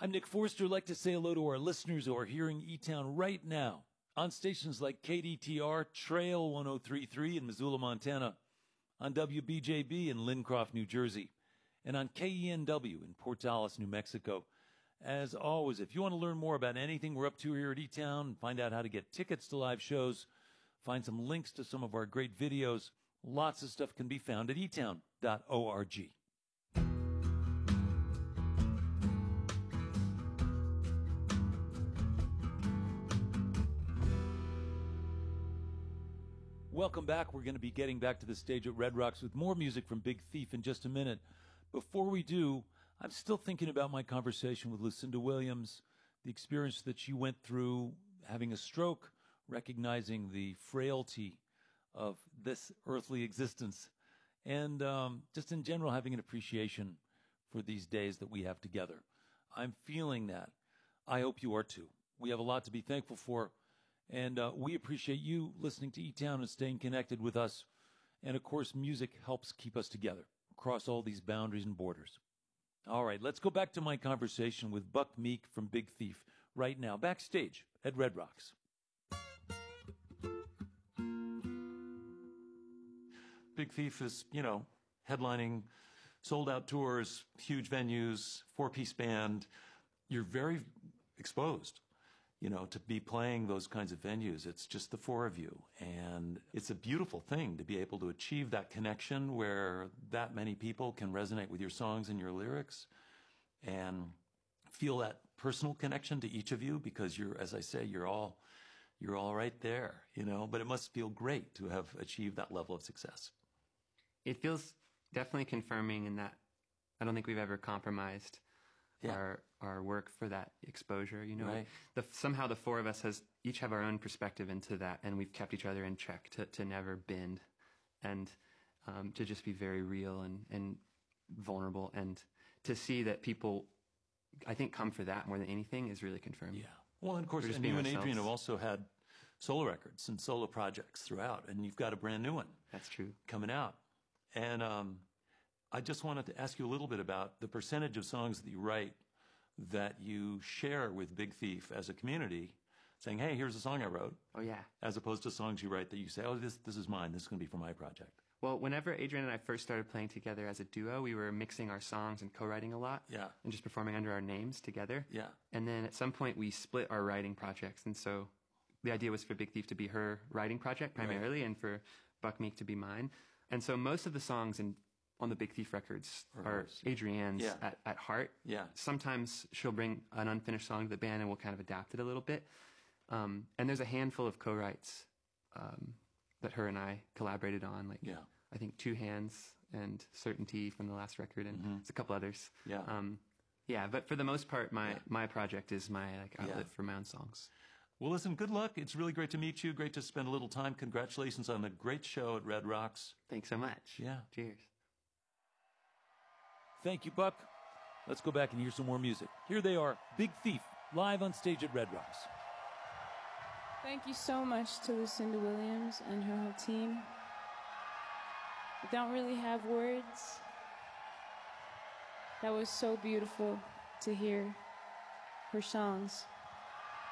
I'm Nick Forster. I'd like to say hello to our listeners who are hearing E-Town right now on stations like KDTR, Trail 1033 in Missoula, Montana, on WBJB in Lincroft, New Jersey, and on KENW in Portales, New Mexico. As always, if you want to learn more about anything we're up to here at E-Town, find out how to get tickets to live shows, find some links to some of our great videos, lots of stuff can be found at etown.org. Welcome back. We're going to be getting back to the stage at Red Rocks with more music from Big Thief in just a minute. Before we do, I'm still thinking about my conversation with Lucinda Williams, the experience that she went through having a stroke, recognizing the frailty of this earthly existence, and just in general having an appreciation for these days that we have together. I'm feeling that. I hope you are too. We have a lot to be thankful for. And we appreciate you listening to E-Town and staying connected with us. And, of course, music helps keep us together across all these boundaries and borders. All right, let's go back to my conversation with Buck Meek from Big Thief right now, backstage at Red Rocks. Big Thief is, headlining sold-out tours, huge venues, four-piece band. You're very exposed. To be playing those kinds of venues. It's just the four of you. And it's a beautiful thing to be able to achieve that connection where that many people can resonate with your songs and your lyrics and feel that personal connection to each of you because as I say, you're all right there, but it must feel great to have achieved that level of success. It feels definitely confirming in that I don't think we've ever compromised our work for that exposure, Right. Somehow the four of us each have our own perspective into that, and we've kept each other in check to never bend and to just be very real and vulnerable, and to see that people, I think, come for that more than anything is really confirming. Yeah. Well, and of course, and you and Adrian have also had solo records and solo projects throughout, and you've got a brand new one. That's true. Coming out. And I just wanted to ask you a little bit about the percentage of songs that you write that you share with Big Thief as a community, saying, hey, here's a song I wrote. Oh, yeah. As opposed to songs you write that you say, oh, this is mine. This is going to be for my project. Well, whenever Adrian and I first started playing together as a duo, we were mixing our songs and co-writing a lot. Yeah. And just performing under our names together. Yeah. And then at some point we split our writing projects. And so the idea was for Big Thief to be her writing project primarily, right, and for Buck Meek to be mine. And so most of the songs on the Big Thief records are Adrienne's at heart. Yeah. Sometimes she'll bring an unfinished song to the band and we'll kind of adapt it a little bit. And there's a handful of co-writes that her and I collaborated on, I think Two Hands and Certainty from the last record, and there's a couple others. Yeah. But for the most part, my project is my outlet for my own songs. Well, listen, good luck. It's really great to meet you. Great to spend a little time. Congratulations on a great show at Red Rocks. Thanks so much. Yeah. Cheers. Thank you, Buck. Let's go back and hear some more music. Here they are, Big Thief, live on stage at Red Rocks. Thank you so much to Lucinda Williams and her whole team. I don't really have words. That was so beautiful to hear her songs.